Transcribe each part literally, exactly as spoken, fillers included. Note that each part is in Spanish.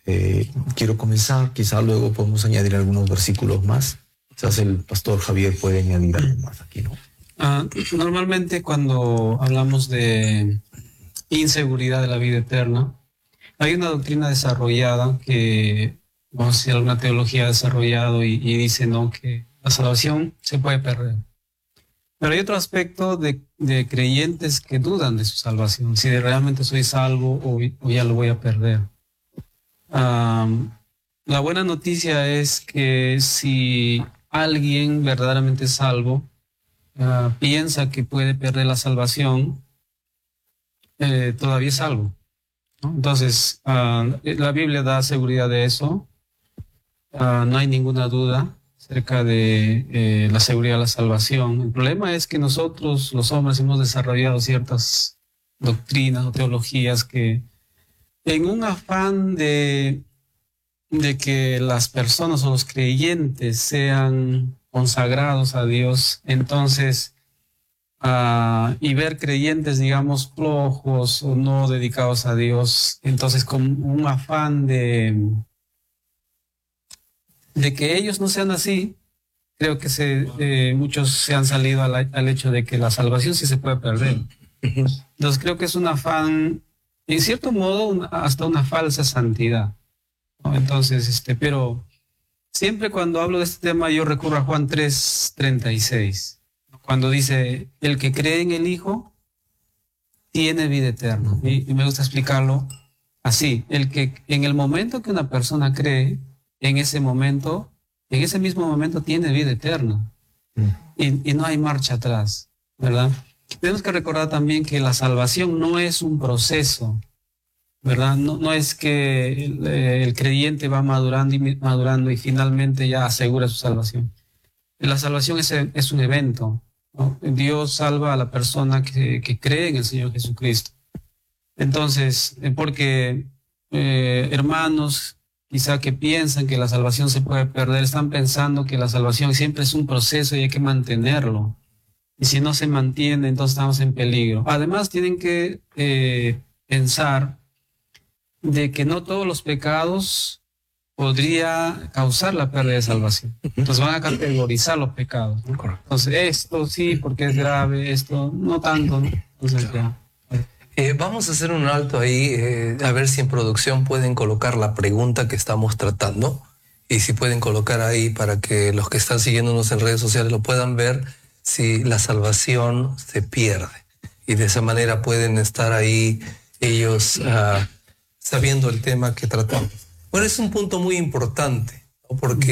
Eh, quiero comenzar, quizá luego podemos añadir algunos versículos más. Quizás el pastor Javier puede añadir algo más aquí, ¿no? Uh, normalmente cuando hablamos de inseguridad de la vida eterna, hay una doctrina desarrollada que, vamos a decir, alguna teología ha desarrollado y, y dice, ¿no?, que la salvación se puede perder. Pero hay otro aspecto de, de creyentes que dudan de su salvación, si de realmente soy salvo o, o ya lo voy a perder. Um, la buena noticia es que si alguien verdaderamente es salvo, uh, piensa que puede perder la salvación, eh, todavía es salvo, ¿no? Entonces, uh, la Biblia da seguridad de eso. Uh, no hay ninguna duda acerca de eh, la seguridad de la salvación. El problema es que nosotros, los hombres, hemos desarrollado ciertas doctrinas o teologías que, en un afán de, de que las personas o los creyentes sean consagrados a Dios, entonces, uh, y ver creyentes, digamos, flojos o no dedicados a Dios, entonces con un afán de de que ellos no sean así, creo que se, eh, muchos se han salido al, al hecho de que la salvación sí se puede perder. Entonces creo que es un afán, en cierto modo, una, hasta una falsa santidad, ¿no? Entonces, este, pero siempre cuando hablo de este tema yo recurro a Juan tres treinta y seis, cuando dice, el que cree en el Hijo tiene vida eterna. Y, y me gusta explicarlo así, el que en el momento que una persona cree, en ese momento, en ese mismo momento tiene vida eterna. Mm. Y, y no hay marcha atrás, ¿verdad? Tenemos que recordar también que la salvación no es un proceso, ¿verdad? No, no es que el, el creyente va madurando y madurando y finalmente ya asegura su salvación. La salvación es, es un evento, ¿no? Dios salva a la persona que, que cree en el Señor Jesucristo. Entonces, porque eh, hermanos, quizá que piensan que la salvación se puede perder, están pensando que la salvación siempre es un proceso y hay que mantenerlo. Y si no se mantiene, entonces estamos en peligro. Además, tienen que eh, pensar de que no todos los pecados podría causar la pérdida de salvación. Entonces van a categorizar los pecados, ¿no? Entonces, esto sí, porque es grave, esto no tanto, ¿no? Entonces, ya. Eh, vamos a hacer un alto ahí, eh, a ver si en producción pueden colocar la pregunta que estamos tratando y si pueden colocar ahí para que los que están siguiéndonos en redes sociales lo puedan ver, si la salvación se pierde. Y de esa manera pueden estar ahí ellos uh, sabiendo el tema que tratamos. Bueno, es un punto muy importante, ¿no? Porque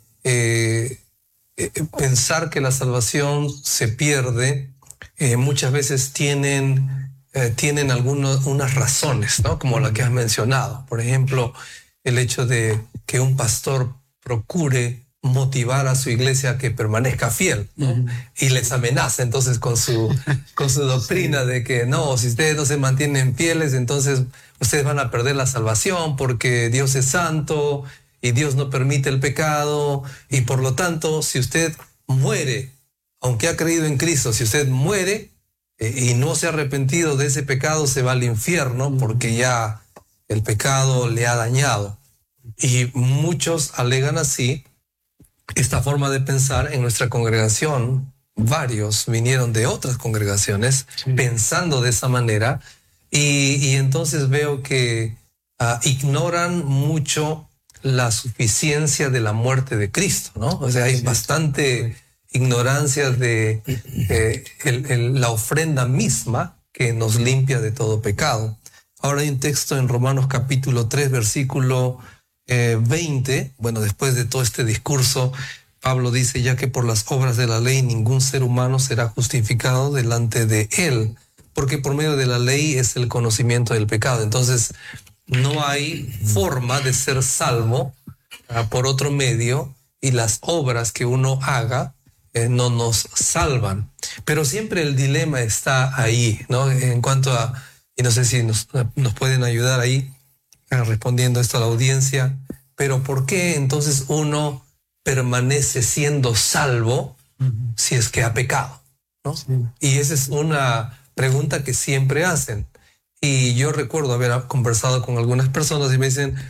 eh, eh, pensar que la salvación se pierde eh, muchas veces tienen... Eh, tienen algunas unas razones, ¿no? Como la que has mencionado. Por ejemplo, el hecho de que un pastor procure motivar a su iglesia a que permanezca fiel, ¿no? Uh-huh. Y les amenaza entonces con su, con su doctrina de que no, si ustedes no se mantienen fieles, entonces ustedes van a perder la salvación porque Dios es santo y Dios no permite el pecado y por lo tanto, si usted muere, aunque ha creído en Cristo, si usted muere y no se ha arrepentido de ese pecado, se va al infierno porque ya el pecado le ha dañado. Y muchos alegan así esta forma de pensar en nuestra congregación. Varios vinieron de otras congregaciones, sí, pensando de esa manera y, y entonces veo que uh, ignoran mucho la suficiencia de la muerte de Cristo, ¿no? O sea, hay sí, bastante... Sí. ignorancia de eh, el, el, la ofrenda misma que nos limpia de todo pecado. Ahora hay un texto en Romanos capítulo tres, versículo eh, veinte. Bueno, después de todo este discurso, Pablo dice, ya que por las obras de la ley ningún ser humano será justificado delante de él, porque por medio de la ley es el conocimiento del pecado. Entonces, no hay forma de ser salvo uh, por otro medio, y las obras que uno haga Eh, no nos salvan, pero siempre el dilema está ahí, ¿no? En cuanto a, y no sé si nos, nos pueden ayudar ahí eh, respondiendo esto a la audiencia, pero ¿por qué entonces uno permanece siendo salvo uh-huh. si es que ha pecado, ¿no? Sí. Y esa es una pregunta que siempre hacen. Y yo recuerdo haber conversado con algunas personas y me dicen,